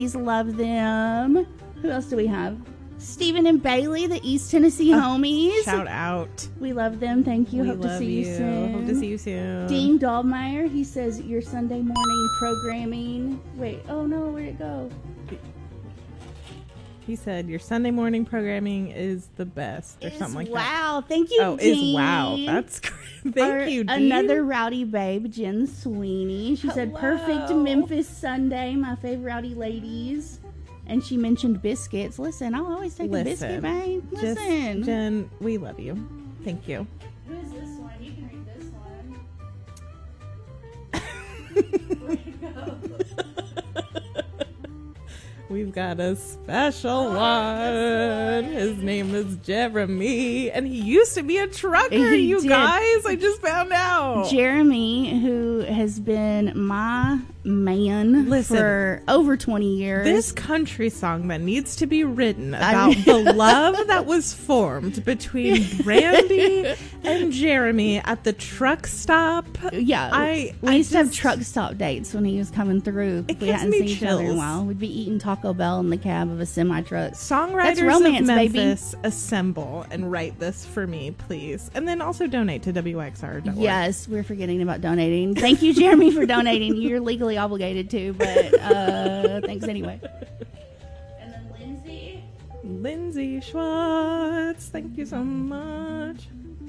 love them. Who else do we have? Stephen and Bailey, the East Tennessee homies. Shout out. We love them. Thank you. We Hope to see you soon. Hope to see you soon. Dean Dahlmeyer, he says your Sunday morning programming. Wait, oh no, where'd it go? He said your Sunday morning programming is the best, or something like that. Wow, thank you, Oh, Dean. is wow. That's great. Thank you, Dean. Another rowdy babe, Jen Sweeney. She said, perfect Memphis Sunday, my favorite rowdy ladies. And she mentioned biscuits. Listen, I'll always take a biscuit, babe. Listen. Jen, we love you. Thank you. Who is this one? You can read this one. Where'd it go? We've got a special one. His name is Jeremy, and he used to be a trucker, you guys. I just found out. Jeremy, who has been my man for over 20 years. This country song that needs to be written about the love that was formed between Randy and Jeremy at the truck stop. Yeah, we used to have truck stop dates when he was coming through. We hadn't seen each other in a while. We'd be eating Taco Bell in the cab of a semi-truck. Songwriters That's romance, of Memphis, baby. assemble and write this for me, please. And then also donate to WXR.org. Yes, we're forgetting about donating. Thank you, Jeremy, for donating. You're legally obligated to, but thanks anyway. And then Lindsay Schwartz, thank you so much.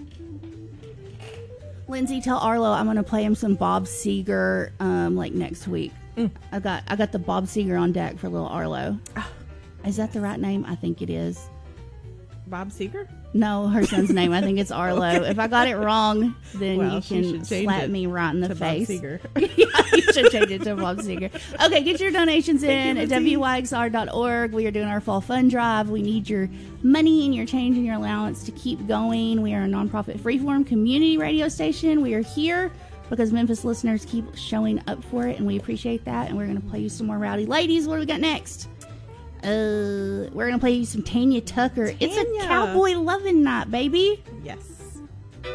Lindsay, tell Arlo I'm going to play him some Bob Seger like next week. I got the Bob Seger on deck for little Arlo. Is that the right name? I think it is. Bob Seger? No, her son's name. I think it's Arlo. Okay. If I got it wrong, then you can slap me right in the face. Bob Seger. Yeah, you should change it to Bob Seger. Okay, get your donations in at WYXR.org. We are doing our fall fund drive. We need your money and your change and your allowance to keep going. We are a nonprofit freeform community radio station. We are here because Memphis listeners keep showing up for it, and we appreciate that. And we're going to play you some more rowdy ladies. What do we got next? We're going to play you some Tanya Tucker. It's a cowboy loving night, baby. Yes.